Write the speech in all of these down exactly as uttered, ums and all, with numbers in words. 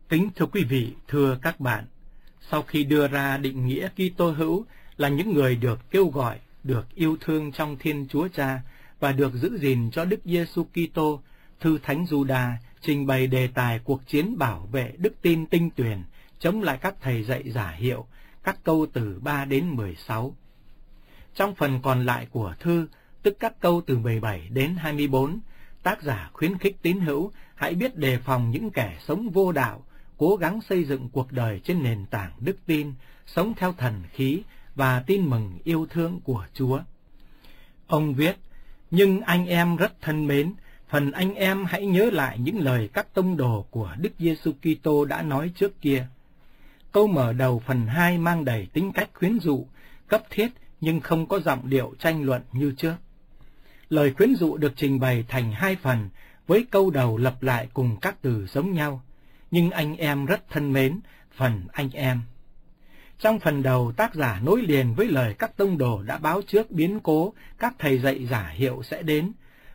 Kính thưa quý vị, thưa các bạn, sau khi đưa ra định nghĩa Kitô hữu là những người được kêu gọi, được yêu thương trong Thiên Chúa Cha và được giữ gìn cho Đức Giêsu Kitô, thư Thánh Giuđa trình bày đề tài cuộc chiến bảo vệ đức tin tinh tuyền chống lại các thầy dạy giả hiệu, các câu từ ba đến mười sáu. Trong phần còn lại của thư, tức các câu từ mười bảy đến hai mươi bốn, tác giả khuyến khích tín hữu hãy biết đề phòng những kẻ sống vô đạo, cố gắng xây dựng cuộc đời trên nền tảng đức tin, sống theo thần khí và tin mừng yêu thương của Chúa. Ông viết, nhưng anh em rất thân mến, phần anh em hãy nhớ lại những lời các tông đồ của Đức Giêsu Kitô đã nói trước kia. Câu mở đầu phần hai mang đầy tính cách khuyến dụ, cấp thiết nhưng không có giọng điệu tranh luận như trước. Lời khuyến dụ được trình bày thành hai phần, với câu đầu lặp lại cùng các từ giống nhau. Nhưng anh em rất thân mến, phần anh em. Trong phần đầu, tác giả nối liền với lời các tông đồ đã báo trước biến cố các thầy dạy giả hiệu sẽ đến.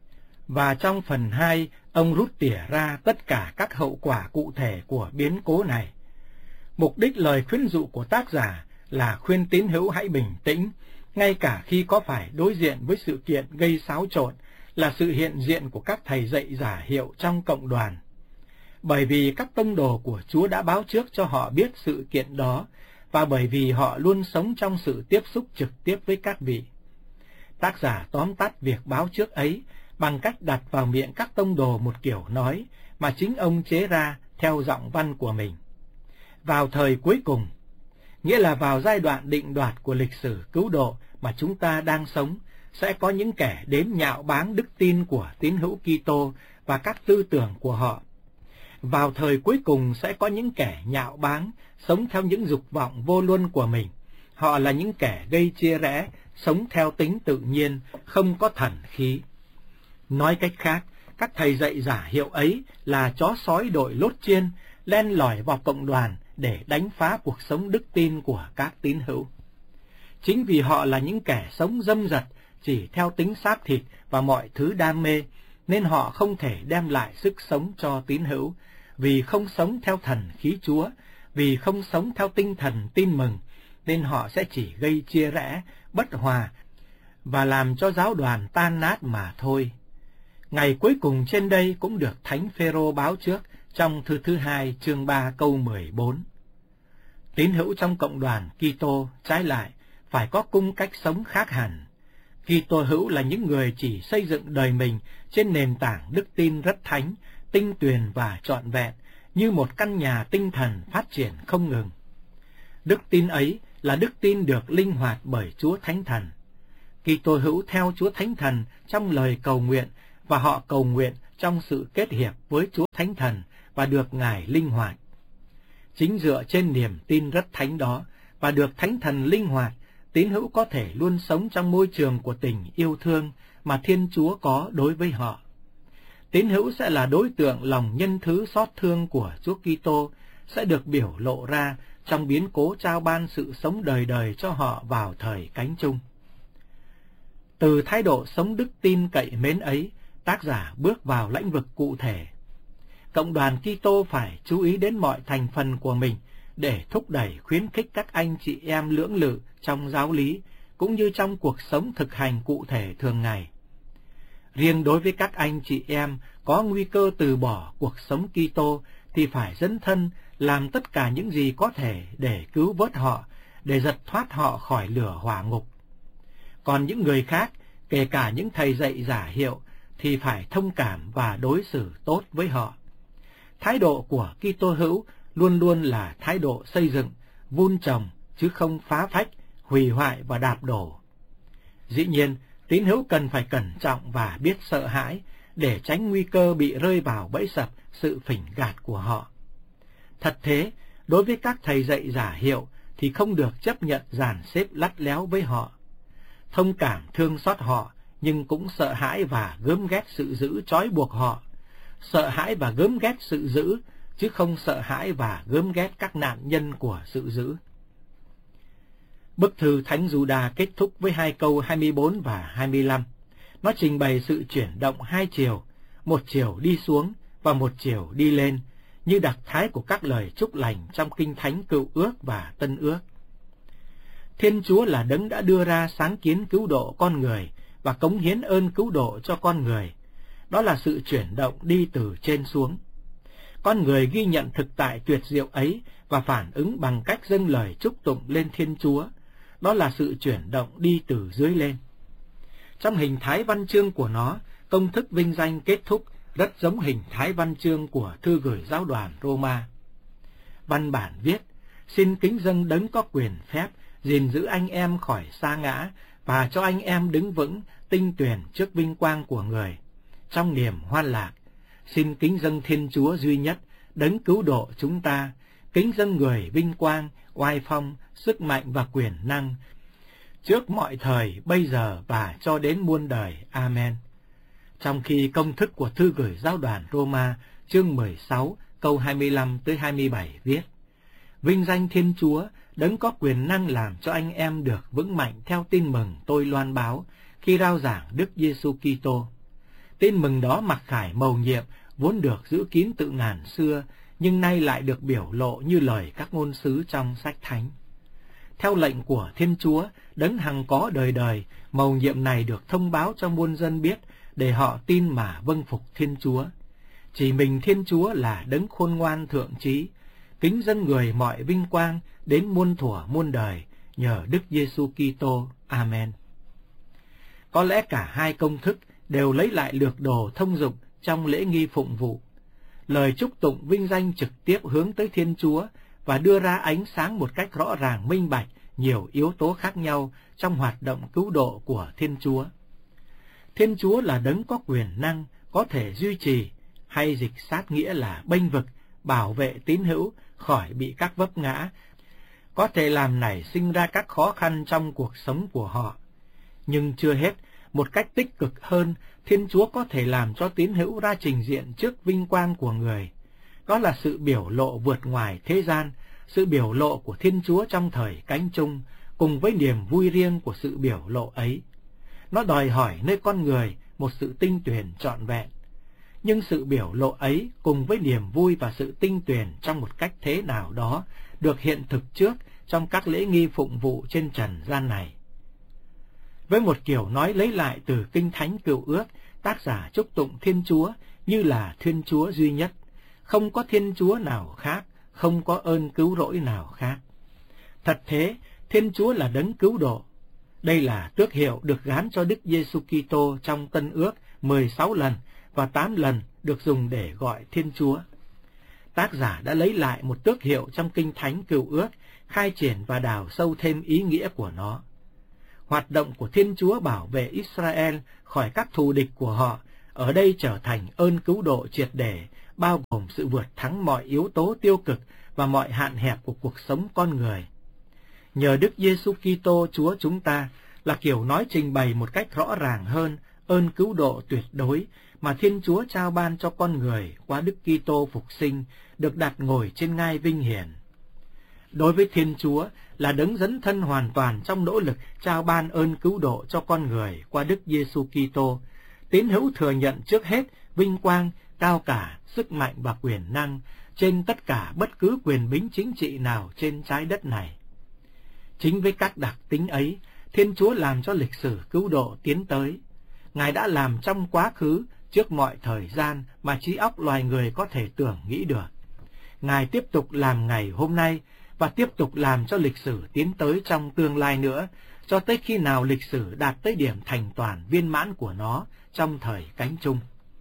Và trong phần hai, ông rút tỉa ra tất cả các hậu quả cụ thể của biến cố này. Mục đích lời khuyến dụ của tác giả là khuyên tín hữu hãy bình tĩnh, ngay cả khi có phải đối diện với sự kiện gây xáo trộn, là sự hiện diện của các thầy dạy giả hiệu trong cộng đoàn. Bởi vì các tông đồ của Chúa đã báo trước cho họ biết sự kiện đó, và bởi vì họ luôn sống trong sự tiếp xúc trực tiếp với các vị. Tác giả tóm tắt việc báo trước ấy bằng cách đặt vào miệng các tông đồ một kiểu nói mà chính ông chế ra theo giọng văn của mình. Vào thời cuối cùng, nghĩa là vào giai đoạn định đoạt của lịch sử cứu độ mà chúng ta đang sống, sẽ có những kẻ đến nhạo báng đức tin của tín hữu Kitô và các tư tưởng của họ. Vào thời cuối cùng sẽ có những kẻ nhạo báng, sống theo những dục vọng vô luân của mình. Họ là những kẻ gây chia rẽ, sống theo tính tự nhiên, không có thần khí. Nói cách khác, các thầy dạy giả hiệu ấy là chó sói đội lốt chiên, len lỏi vào cộng đoàn để đánh phá cuộc sống đức tin của các tín hữu. Chính vì họ là những kẻ sống dâm dật, chỉ theo tính xác thịt và mọi thứ đam mê, nên họ không thể đem lại sức sống cho tín hữu, vì không sống theo thần khí Chúa, vì không sống theo tinh thần tin mừng, nên họ sẽ chỉ gây chia rẽ, bất hòa và làm cho giáo đoàn tan nát mà thôi. Ngày cuối cùng trên đây cũng được Thánh Phêrô báo trước trong thư thứ hai chương ba câu mười bốn. Tín hữu trong cộng đoàn Kitô trái lại phải có cung cách sống khác hẳn. Kitô hữu là những người chỉ xây dựng đời mình trên nền tảng đức tin rất thánh, tinh tuyền và trọn vẹn, như một căn nhà tinh thần phát triển không ngừng. Đức tin ấy là đức tin được linh hoạt bởi Chúa Thánh Thần. Kitô hữu theo Chúa Thánh Thần trong lời cầu nguyện, và họ cầu nguyện trong sự kết hiệp với Chúa Thánh Thần và được Ngài linh hoạt. Chính dựa trên niềm tin rất thánh đó và được Thánh Thần linh hoạt, tín hữu có thể luôn sống trong môi trường của tình yêu thương mà Thiên Chúa có đối với họ. Tín hữu sẽ là đối tượng lòng nhân thứ xót thương của Chúa Kitô, sẽ được biểu lộ ra trong biến cố trao ban sự sống đời đời cho họ vào thời cánh chung. Từ thái độ sống đức tin cậy mến ấy, tác giả bước vào lĩnh vực cụ thể. Cộng đoàn Kitô phải chú ý đến mọi thành phần của mình để thúc đẩy khuyến khích các anh chị em lưỡng lự trong giáo lý, cũng như trong cuộc sống thực hành cụ thể thường ngày. Riêng đối với các anh chị em có nguy cơ từ bỏ cuộc sống Kitô thì phải dấn thân làm tất cả những gì có thể để cứu vớt họ, để giật thoát họ khỏi lửa hỏa ngục. Còn những người khác, kể cả những thầy dạy giả hiệu, thì phải thông cảm và đối xử tốt với họ. Thái độ của Kitô hữu luôn luôn là thái độ xây dựng, vun trồng, chứ không phá phách, hủy hoại và đạp đổ. Dĩ nhiên, tín hữu cần phải cẩn trọng và biết sợ hãi để tránh nguy cơ bị rơi vào bẫy sập sự phỉnh gạt của họ. Thật thế, đối với các thầy dạy giả hiệu thì không được chấp nhận dàn xếp lắt léo với họ. Thông cảm thương xót họ, nhưng cũng sợ hãi và gớm ghét sự giữ trói buộc họ. Sợ hãi và gớm ghét sự giữ, chứ không sợ hãi và gớm ghét các nạn nhân của sự giữ. Bức thư Thánh Giuđa kết thúc với hai câu hai mươi bốn và hai mươi lăm. Nó trình bày sự chuyển động hai chiều, một chiều đi xuống và một chiều đi lên, như đặc thái của các lời chúc lành trong Kinh Thánh Cựu Ước và Tân Ước. Thiên Chúa là đấng đã đưa ra sáng kiến cứu độ con người và cống hiến ơn cứu độ cho con người. Đó là sự chuyển động đi từ trên xuống. Con người ghi nhận thực tại tuyệt diệu ấy và phản ứng bằng cách dâng lời chúc tụng lên Thiên Chúa. Đó là sự chuyển động đi từ dưới lên. Trong hình thái văn chương của nó, công thức vinh danh kết thúc rất giống hình thái văn chương của thư gửi giáo đoàn Roma. Văn bản viết: xin kính dâng đấng có quyền phép gìn giữ anh em khỏi sa ngã và cho anh em đứng vững tinh tuyền trước vinh quang của người. Trong niềm hoan lạc, xin kính dâng Thiên Chúa duy nhất, đấng cứu độ chúng ta, kính dâng người vinh quang, oai phong, sức mạnh và quyền năng, trước mọi thời, bây giờ và cho đến muôn đời. Amen. Trong khi công thức của thư gửi giáo đoàn Roma, chương mười sáu, câu hai mươi lăm tới hai mươi bảy viết: vinh danh Thiên Chúa, đấng có quyền năng làm cho anh em được vững mạnh theo tin mừng tôi loan báo khi rao giảng Đức Giêsu Kitô. Tin mừng đó mặc khải mầu nhiệm vốn được giữ kín từ ngàn xưa, nhưng nay lại được biểu lộ như lời các ngôn sứ trong sách thánh. Theo lệnh của Thiên Chúa, đấng hằng có đời đời, mầu nhiệm này được thông báo cho muôn dân biết, để họ tin mà vâng phục Thiên Chúa. Chỉ mình Thiên Chúa là đấng khôn ngoan thượng trí, kính dâng người mọi vinh quang đến muôn thuở muôn đời, nhờ Đức Giêsu Kitô. Amen. Có lẽ cả hai công thức đều lấy lại lược đồ thông dụng trong lễ nghi phụng vụ. Lời chúc tụng vinh danh trực tiếp hướng tới Thiên Chúa và đưa ra ánh sáng một cách rõ ràng minh bạch nhiều yếu tố khác nhau trong hoạt động cứu độ của Thiên Chúa. Thiên Chúa là đấng có quyền năng, có thể duy trì, hay dịch sát nghĩa là bênh vực, bảo vệ tín hữu khỏi bị các vấp ngã, có thể làm nảy sinh ra các khó khăn trong cuộc sống của họ. Nhưng chưa hết, một cách tích cực hơn, Thiên Chúa có thể làm cho tín hữu ra trình diện trước vinh quang của người. Đó là sự biểu lộ vượt ngoài thế gian, sự biểu lộ của Thiên Chúa trong thời cánh chung, cùng với niềm vui riêng của sự biểu lộ ấy. Nó đòi hỏi nơi con người một sự tinh tuyền trọn vẹn. Nhưng sự biểu lộ ấy cùng với niềm vui và sự tinh tuyền trong một cách thế nào đó được hiện thực trước trong các lễ nghi phụng vụ trên trần gian này. Với một kiểu nói lấy lại từ Kinh Thánh Cựu Ước, tác giả chúc tụng Thiên Chúa như là Thiên Chúa duy nhất, không có Thiên Chúa nào khác, không có ơn cứu rỗi nào khác. Thật thế, Thiên Chúa là đấng cứu độ. Đây là tước hiệu được gán cho Đức Giêsu Kitô trong Tân Ước mười sáu lần và tám lần được dùng để gọi Thiên Chúa. Tác giả đã lấy lại một tước hiệu trong Kinh Thánh Cựu Ước, khai triển và đào sâu thêm ý nghĩa của nó. Hoạt động của Thiên Chúa bảo vệ Israel khỏi các thù địch của họ, ở đây trở thành ơn cứu độ triệt để, bao gồm sự vượt thắng mọi yếu tố tiêu cực và mọi hạn hẹp của cuộc sống con người. Nhờ Đức Giêsu Kitô Chúa chúng ta là kiểu nói trình bày một cách rõ ràng hơn ơn cứu độ tuyệt đối mà Thiên Chúa trao ban cho con người qua Đức Kitô phục sinh, được đặt ngồi trên ngai vinh hiển. Đối với Thiên Chúa là đấng dấn thân hoàn toàn trong nỗ lực trao ban ơn cứu độ cho con người qua Đức Giêsu Kitô, tín hữu thừa nhận trước hết vinh quang, cao cả, sức mạnh và quyền năng trên tất cả bất cứ quyền bính chính trị nào trên trái đất này. Chính với các đặc tính ấy, Thiên Chúa làm cho lịch sử cứu độ tiến tới. Ngài đã làm trong quá khứ, trước mọi thời gian mà trí óc loài người có thể tưởng nghĩ được. Ngài tiếp tục làm ngày hôm nay và tiếp tục làm cho lịch sử tiến tới trong tương lai nữa, cho tới khi nào lịch sử đạt tới điểm thành toàn viên mãn của nó trong thời cánh chung.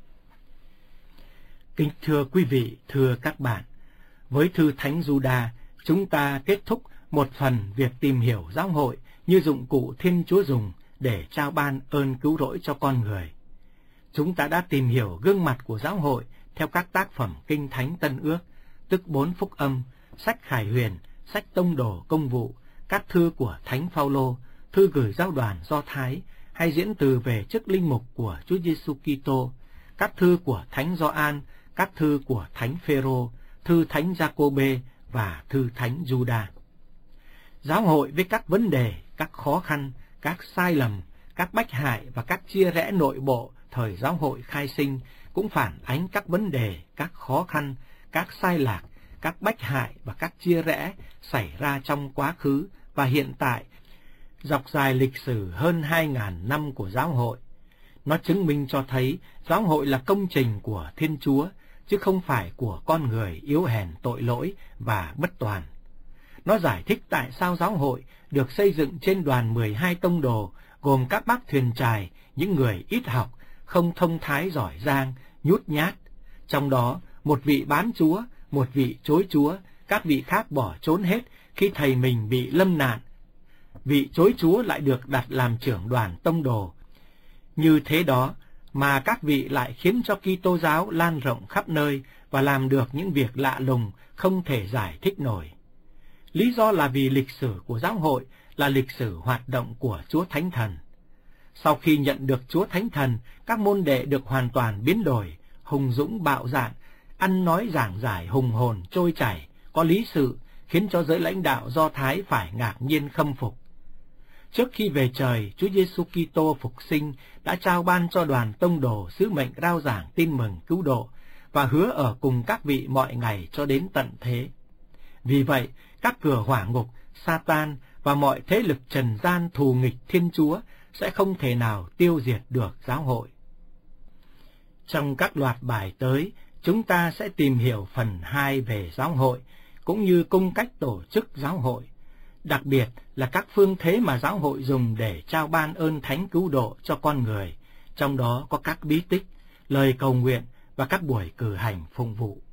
Kính thưa quý vị, thưa các bạn, với thư Thánh Giuđa, chúng ta kết thúc một phần việc tìm hiểu giáo hội như dụng cụ Thiên Chúa dùng để trao ban ơn cứu rỗi cho con người. Chúng ta đã tìm hiểu gương mặt của giáo hội theo các tác phẩm Kinh Thánh Tân Ước, tức bốn phúc âm, sách Khải Huyền, sách Tông Đồ Công vụ, các thư của Thánh Phaolô, thư gửi giáo đoàn Do Thái, hay diễn từ về chức linh mục của Chúa Giêsu Kitô, các thư của Thánh Gioan, các thư của Thánh Phêrô, thư Thánh Giacôbê và thư Thánh Giuđa. Giáo hội với các vấn đề, các khó khăn, các sai lầm, các bách hại và các chia rẽ nội bộ thời giáo hội khai sinh cũng phản ánh các vấn đề, các khó khăn, các sai lạc, các bách hại và các chia rẽ xảy ra trong quá khứ và hiện tại, dọc dài lịch sử hơn hai ngàn năm của giáo hội. Nó chứng minh cho thấy giáo hội là công trình của Thiên Chúa, chứ không phải của con người yếu hèn tội lỗi và bất toàn. Nó giải thích tại sao giáo hội được xây dựng trên đoàn mười hai tông đồ, gồm các bác thuyền chài, những người ít học, không thông thái giỏi giang, nhút nhát. Trong đó, một vị bán Chúa, một vị chối Chúa, các vị khác bỏ trốn hết khi thầy mình bị lâm nạn. Vị chối Chúa lại được đặt làm trưởng đoàn tông đồ. Như thế đó mà các vị lại khiến cho Kitô giáo lan rộng khắp nơi và làm được những việc lạ lùng không thể giải thích nổi. Lý do là vì lịch sử của giáo hội là lịch sử hoạt động của Chúa Thánh Thần. Sau khi nhận được Chúa Thánh Thần, các môn đệ được hoàn toàn biến đổi, hùng dũng bạo dạn, ăn nói giảng giải hùng hồn trôi chảy, có lý sự, khiến cho giới lãnh đạo Do Thái phải ngạc nhiên khâm phục. Trước khi về trời, Chúa Giêsu Kitô phục sinh đã trao ban cho đoàn tông đồ sứ mệnh rao giảng tin mừng cứu độ và hứa ở cùng các vị mọi ngày cho đến tận thế. Vì vậy, các cửa hỏa ngục, Satan và mọi thế lực trần gian thù nghịch Thiên Chúa sẽ không thể nào tiêu diệt được giáo hội. Trong các loạt bài tới, chúng ta sẽ tìm hiểu phần hai về giáo hội, cũng như cung cách tổ chức giáo hội, đặc biệt là các phương thế mà giáo hội dùng để trao ban ơn thánh cứu độ cho con người, trong đó có các bí tích, lời cầu nguyện và các buổi cử hành phụng vụ.